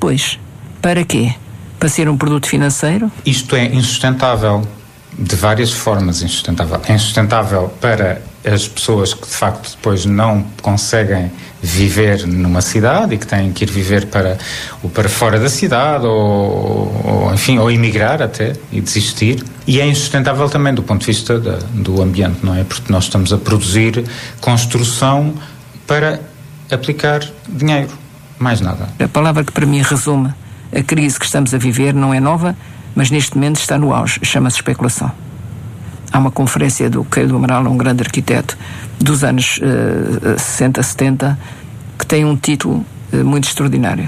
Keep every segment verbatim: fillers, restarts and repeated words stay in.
depois, para quê? Para ser um produto financeiro? Isto é insustentável de várias formas. Insustentável. É insustentável para as pessoas que de facto depois não conseguem viver numa cidade e que têm que ir viver para, ou para fora da cidade ou, ou, enfim, ou emigrar até e desistir. E é insustentável também do ponto de vista da, do ambiente, não é? Porque nós estamos a produzir construção para aplicar dinheiro, mais nada. A palavra que para mim resume a crise que estamos a viver não é nova, mas neste momento está no auge, chama-se especulação. Há uma conferência do Caio do Amaral, um grande arquiteto dos anos uh, sessenta, setenta, que tem um título uh, muito extraordinário,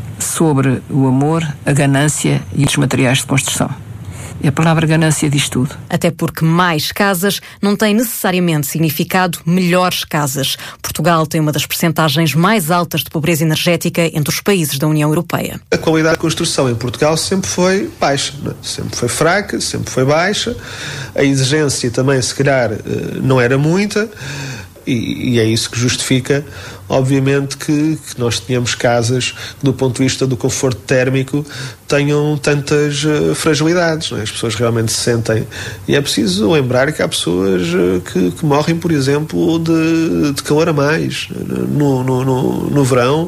sobre o amor, a ganância e os materiais de construção. E a palavra ganância diz tudo. Até porque mais casas não tem necessariamente significado melhores casas. Portugal tem uma das percentagens mais altas de pobreza energética entre os países da União Europeia. A qualidade de construção em Portugal sempre foi baixa, não é? Sempre foi fraca, sempre foi baixa. A exigência também, se calhar, não era muita. E, e é isso que justifica, obviamente, que, que nós tenhamos casas que, do ponto de vista do conforto térmico, tenham tantas uh, fragilidades, não é? As pessoas realmente se sentem. E é preciso lembrar que há pessoas uh, que, que morrem, por exemplo, de, de calor a mais no, no, no, no verão,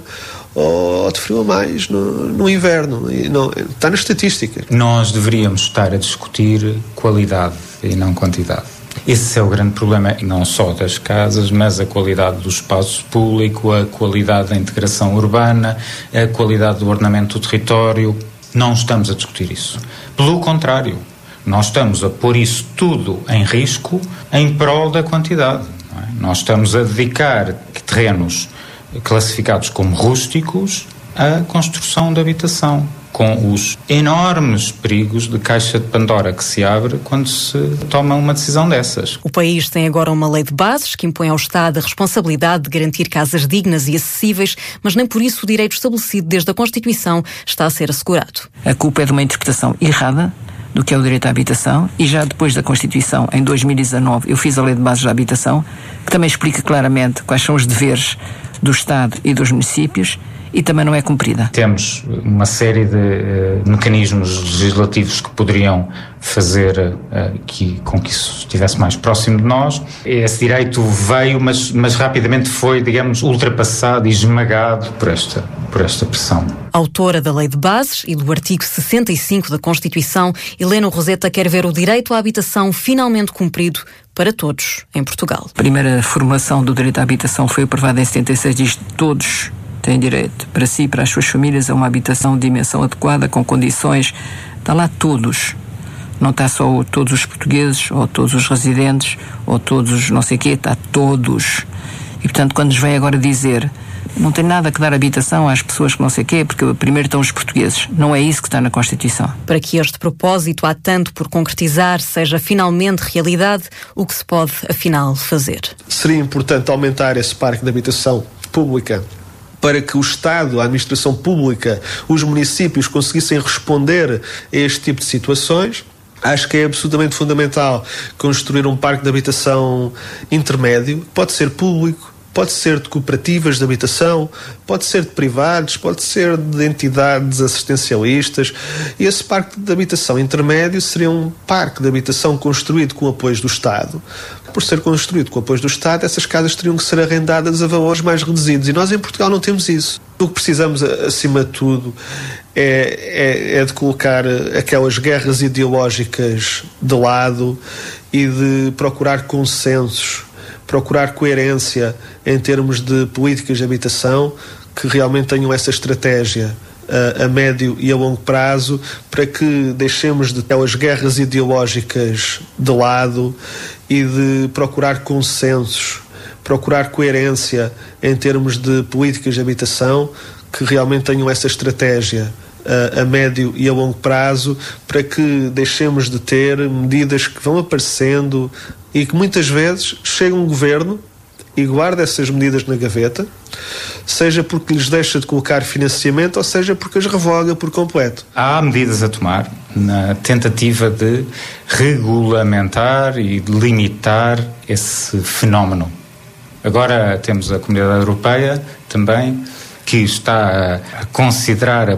ou de frio a mais no, no inverno. E não, está na estatística. Nós deveríamos estar a discutir qualidade e não quantidade. Esse é o grande problema, não só das casas, mas a qualidade do espaço público, a qualidade da integração urbana, a qualidade do ordenamento do território. Não estamos a discutir isso. Pelo contrário, nós estamos a pôr isso tudo em risco em prol da quantidade. Não é? Nós estamos a dedicar terrenos classificados como rústicos à construção de habitação, com os enormes perigos de caixa de Pandora que se abre quando se toma uma decisão dessas. O país tem agora uma lei de bases que impõe ao Estado a responsabilidade de garantir casas dignas e acessíveis, mas nem por isso o direito estabelecido desde a Constituição está a ser assegurado. A culpa é de uma interpretação errada do que é o direito à habitação, e já depois da Constituição, em dois mil e dezanove, eu fiz a lei de bases da habitação, que também explica claramente quais são os deveres do Estado e dos municípios, e também não é cumprida. Temos uma série de uh, mecanismos legislativos que poderiam fazer uh, que, com que isso estivesse mais próximo de nós. Esse direito veio, mas, mas rapidamente foi, digamos, ultrapassado e esmagado por esta, por esta pressão. Autora da Lei de Bases e do artigo sessenta e cinco da Constituição, Helena Roseta quer ver o direito à habitação finalmente cumprido para todos em Portugal. A primeira formulação do direito à habitação foi aprovada em setenta e seis, diz que todos têm direito, para si e para as suas famílias, a uma habitação de dimensão adequada, com condições. Está lá todos. Não está só todos os portugueses, ou todos os residentes, ou todos os não sei o quê, está todos. E, portanto, quando nos vem agora dizer não tem nada que dar habitação às pessoas que não sei o quê, porque primeiro estão os portugueses. Não é isso que está na Constituição. Para que este propósito há tanto por concretizar seja finalmente realidade, o que se pode, afinal, fazer? Seria importante aumentar esse parque de habitação pública para que o Estado, a administração pública, os municípios conseguissem responder a este tipo de situações. Acho que é absolutamente fundamental construir um parque de habitação intermédio, pode ser público, pode ser de cooperativas de habitação, pode ser de privados, pode ser de entidades assistencialistas. E esse parque de habitação intermédio seria um parque de habitação construído com apoio do Estado. Por ser construído com apoio do Estado, essas casas teriam que ser arrendadas a valores mais reduzidos. E nós em Portugal não temos isso. O que precisamos, acima de tudo, é, é, é de colocar aquelas guerras ideológicas de lado e de procurar consensos, procurar coerência em termos de políticas de habitação que realmente tenham essa estratégia a, a médio e a longo prazo, para que deixemos de aquelas guerras ideológicas de lado e de procurar consensos, procurar coerência em termos de políticas de habitação que realmente tenham essa estratégia a, a médio e a longo prazo, para que deixemos de ter medidas que vão aparecendo e que muitas vezes chega um governo e guarda essas medidas na gaveta, seja porque lhes deixa de colocar financiamento ou seja porque as revoga por completo. Há medidas a tomar na tentativa de regulamentar e de limitar esse fenómeno. Agora temos a Comunidade Europeia também, que está a considerar a